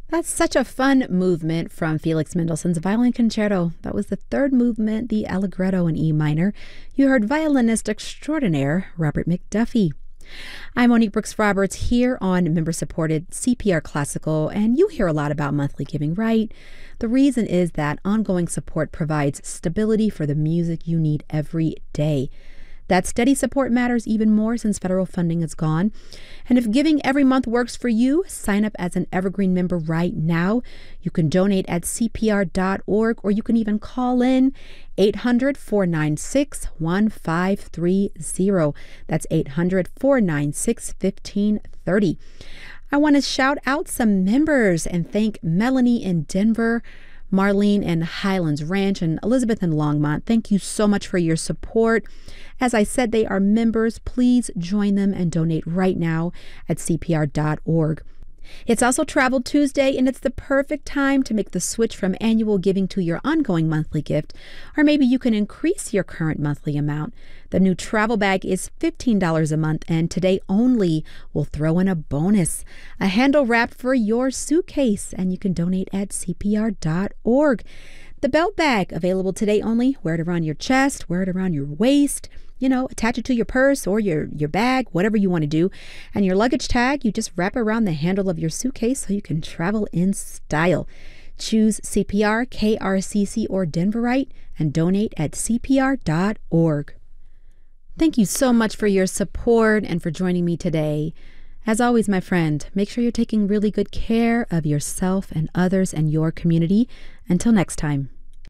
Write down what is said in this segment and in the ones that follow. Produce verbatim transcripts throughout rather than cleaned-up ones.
That's such a fun movement from Felix Mendelssohn's Violin Concerto. That was the third movement, the Allegretto in E minor. You heard violinist extraordinaire Robert McDuffie. I'm Monique Brooks Roberts here on member-supported C P R Classical, and you hear a lot about monthly giving, right? The reason is that ongoing support provides stability for the music you need every day. That steady support matters even more since federal funding is gone. And if giving every month works for you, sign up as an Evergreen member right now. You can donate at C P R dot org, or you can even call in eight hundred, four nine six, one five three zero. That's eight hundred, four nine six, one five three zero. I want to shout out some members and thank Melanie in Denver, Marlene in Highlands Ranch, and Elizabeth in Longmont. Thank you so much for your support. As I said, they are members. Please join them and donate right now at C P R dot org. It's also Travel Tuesday, and it's the perfect time to make the switch from annual giving to your ongoing monthly gift, or maybe you can increase your current monthly amount. The new travel bag is fifteen dollars a month, and today only we'll throw in a bonus, a handle wrap for your suitcase, and you can donate at C P R dot org. The belt bag, available today only. Wear it around your chest, wear it around your waist, you know, attach it to your purse or your, your bag, whatever you want to do. And your luggage tag, you just wrap around the handle of your suitcase so you can travel in style. Choose C P R, K R C C, or Denverite and donate at C P R dot org. Thank you so much for your support and for joining me today. As always, my friend, make sure you're taking really good care of yourself and others and your community. Until next time.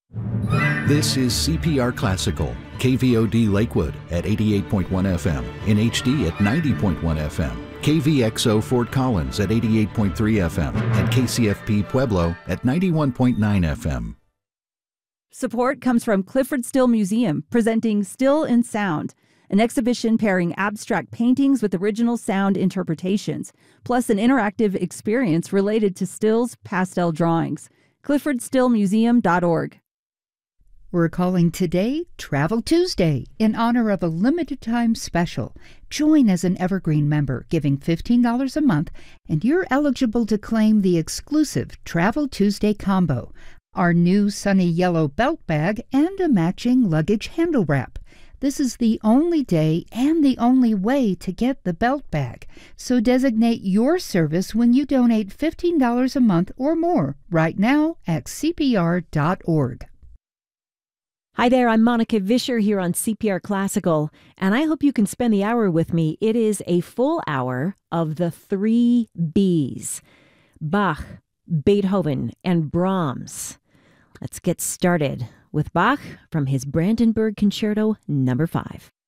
This is C P R Classical, K V O D Lakewood at eighty-eight point one F M, in H D at ninety point one F M, K V X O Fort Collins at eighty-eight point three F M, and K C F P Pueblo at ninety-one point nine F M. Support comes from Clifford Still Museum, presenting Still in Sound, an exhibition pairing abstract paintings with original sound interpretations, plus an interactive experience related to Still's pastel drawings. Clifford Still Museum dot org. We're calling today Travel Tuesday in honor of a limited time special. Join as an Evergreen member, giving fifteen dollars a month, and you're eligible to claim the exclusive Travel Tuesday combo, our new sunny yellow belt bag, and a matching luggage handle wrap. This is the only day and the only way to get the belt bag. So designate your service when you donate fifteen dollars a month or more right now at C P R dot org. Hi there, I'm Monica Vischer here on C P R Classical, and I hope you can spend the hour with me. It is a full hour of the three B's: Bach, Beethoven, and Brahms. Let's get started with Bach from his Brandenburg Concerto number five.